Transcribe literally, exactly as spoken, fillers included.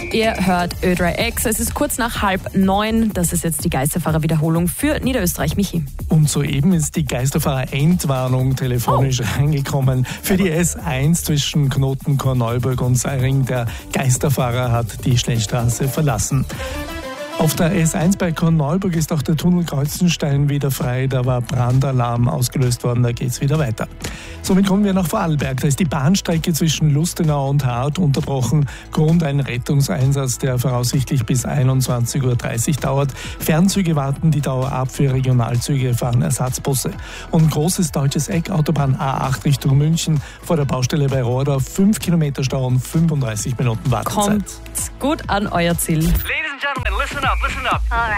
Ihr hört Ö drei X. Es ist kurz nach halb neun. Das ist jetzt die Geisterfahrer-Wiederholung für Niederösterreich. Michi. Und soeben ist die Geisterfahrer-Endwarnung telefonisch oh. reingekommen. Für die S eins zwischen Knoten, Korneuburg und Seiring. Der Geisterfahrer hat die Schnellstraße verlassen. Auf der S eins bei Korneuburg ist auch der Tunnel Kreuzenstein wieder frei. Da war Brandalarm ausgelöst worden, da geht's wieder weiter. Somit kommen wir nach Vorarlberg. Da ist die Bahnstrecke zwischen Lustenau und Hart unterbrochen. Grund ein Rettungseinsatz, der voraussichtlich bis einundzwanzig Uhr dreißig dauert. Fernzüge warten die Dauer ab, für Regionalzüge fahren Ersatzbusse. Und großes deutsches Eck, Autobahn A acht Richtung München, vor der Baustelle bei Rohrdorf. fünf Kilometer Stau und fünfunddreißig Minuten Wartezeit. Kommt gut an euer Ziel. Ladies and gentlemen, listen up, listen up. All right.